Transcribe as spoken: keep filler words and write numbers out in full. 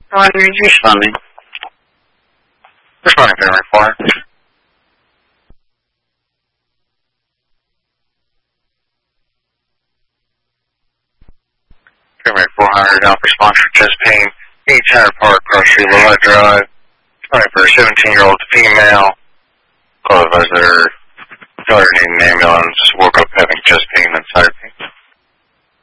How are you responding? Responding to report. Premier four hundred, Alpha response for chest pain, eight Tower Park, Grocery, Lillette Drive, twenty for a seventeen-year-old female,